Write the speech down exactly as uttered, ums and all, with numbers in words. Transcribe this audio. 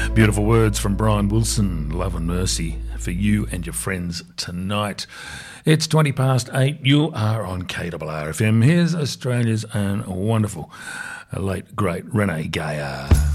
Beautiful words from Brian Wilson. Love and mercy for you and your friends tonight. It's twenty past eight. You are on K R R F M. Here's Australia's own wonderful, late, great Renee Gayer.